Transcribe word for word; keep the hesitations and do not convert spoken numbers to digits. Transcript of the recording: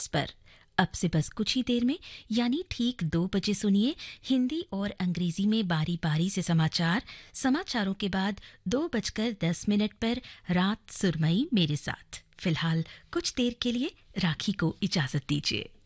पर। अब से बस कुछ ही देर में यानी ठीक दो बजे सुनिए हिंदी और अंग्रेजी में बारी बारी से समाचार। समाचारों के बाद दो बजकर दस मिनट पर रात सुरमई मेरे साथ। फिलहाल कुछ देर के लिए राखी को इजाजत दीजिए।